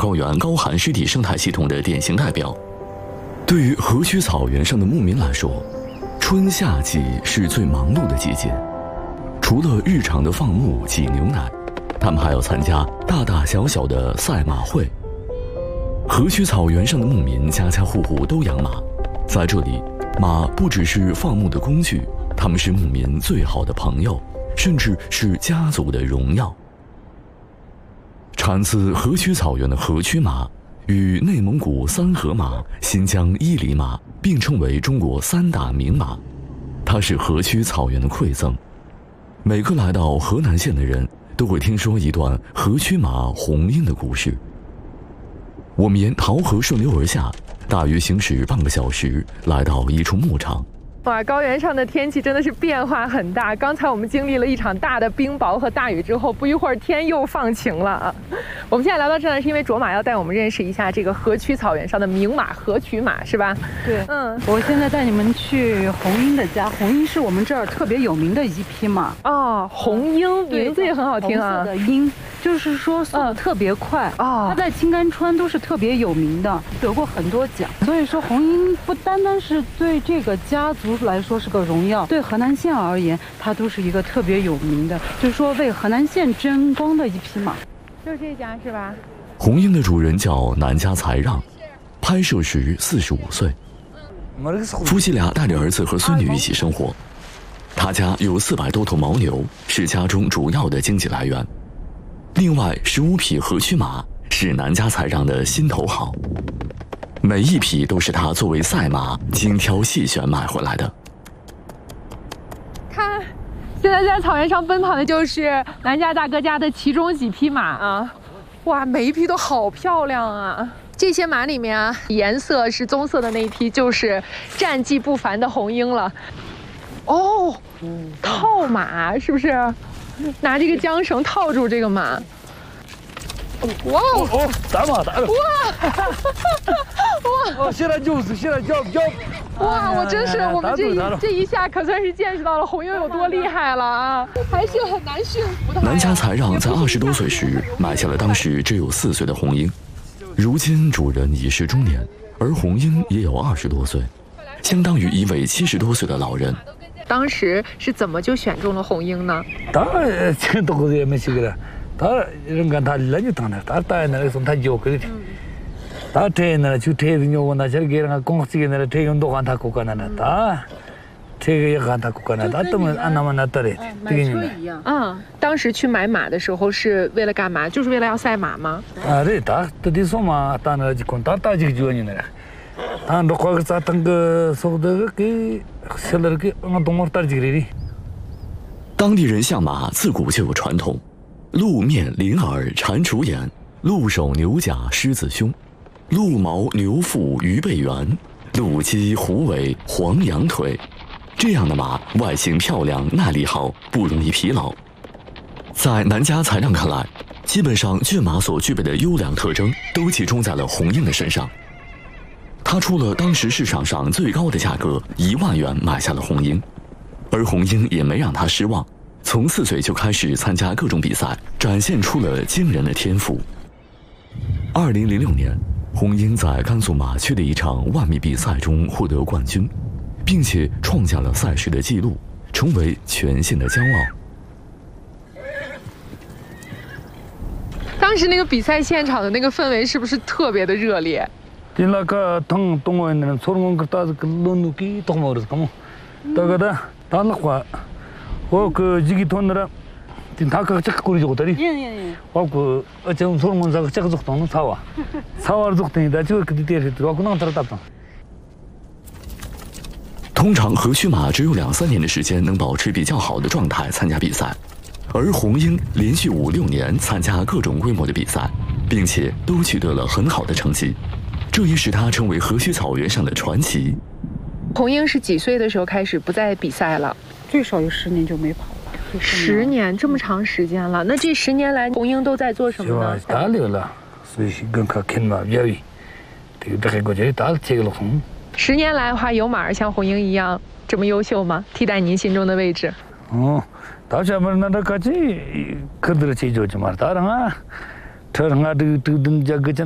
高原高寒湿地生态系统的典型代表。对于河曲草原上的牧民来说，春夏季是最忙碌的季节。除了日常的放牧、挤牛奶，他们还要参加大大小小的赛马会。河曲草原上的牧民家家户户都养马，在这里，马不只是放牧的工具，它们是牧民最好的朋友，甚至是家族的荣耀。产自河曲草原的河曲马与内蒙古三河马、新疆伊犁马并称为中国3大名马，它是河曲草原的馈赠。每个来到河南县的人都会听说一段河曲马红英的故事。我们沿桃河顺流而下，大约行驶半个小时，来到一处牧场。 哇，高原上的天气真的是变化很大。刚才我们经历了一场大的冰雹和大雨之后，不一会儿天又放晴了啊。我们现在来到这呢，是因为卓玛要带我们认识一下这个河曲草原上的名马河曲马，是吧？ 对，我现在带你们去红英的家。红英是我们这儿特别有名的一匹马。 哦，红英名字也很好听啊。 红色的英，就是说速度特别快。它在青甘川都是特别有名的，得过很多奖。所以说红英不单单是对这个家族来说是个荣耀，对河南县而言，它都是一个特别有名的，就是说为河南县争光的一匹马。 就是这家是吧？ 红英的主人叫南家才让，拍摄时45岁，夫妻俩带着儿子和孙女一起生活。他家有400多头牦牛，是家中主要的经济来源。另外15匹河曲马是南家才让的心头好，每一匹都是他作为赛马精挑细选买回来的。 看，现在在草原上奔跑的就是南家大哥家的其中几匹马啊！哇，每一匹都好漂亮啊！这些马里面啊，颜色是棕色的那一匹就是战绩不凡的红英了。哦，套马是不是？拿这个缰绳套住这个马。哇哦，打马！ 哇！ 哇！现在叫。 哇！我真是我们这一下可算是见识到了红英有多厉害了啊！还是很难驯服的。 南家才让在20多岁时买下了当时只有4岁的红英，如今主人已是中年，而红英也有20多岁，相当于一位70多岁的老人。 当时是怎么就选中了红英呢？ 他人家他来就当了，他带那个从他教给的，他带那就带的牛那些给人家公司给那带用多看他过干那他，这个也看他过干那，他怎么按那么那得的？ 买车一样。 当时去买马的时候是为了干嘛？就是为了要赛马吗？ 对，他这说嘛，他那就con他就就你那，他如果是当个说的给现在给俺东边打几个的。 当地人相马自古就有传统。鹿面麟耳蟾蜍眼，鹿首牛甲狮子胸，鹿毛牛腹鱼背圆，鹿脊虎尾黄羊腿。这样的马外形漂亮，耐力好，不容易疲劳。在南家才让看来，基本上骏马所具备的优良特征都集中在了红英的身上。他出了当时市场上最高的价格1万元买下了红英，而红英也没让他失望。从4岁就开始参加各种比赛，展现出了惊人的天赋。2006年，红英在甘肃马区的一场10000米比赛中获得冠军，并且创下了赛事的纪录，成为全县的骄傲。 当时那个比赛现场的那个氛围是不是特别的热烈？ 那个东人从个大个路给东毛的什么，那个的，他那话。그 지기 돈으로 다가 짝 거리 저거들이 예. 그 어쩜 소문 자가 짝 적도는 사와 적도니다 저 그때 들어와 그냥 들었다。 通常河曲马只有2-3年的时间能保持比较好的状态参加比赛，而红英连续5-6年参加各种规模的比赛，并且都取得了很好的成绩，这也使他成为河曲草原上的传奇。 红英是几岁的时候开始不再比赛了？ 最少有10年就没跑了。 10年，这么长时间了。那这10年来，红英都在做什么呢？ 打猎了，所以跟他看嘛比较远，这个国家打这个了红。 10年来的话，有马儿像红英一样这么优秀吗？替代您心中的位置？ 다시 한번 나라까지 그들을 제조하지 말다랑아. 저랑아 그 자그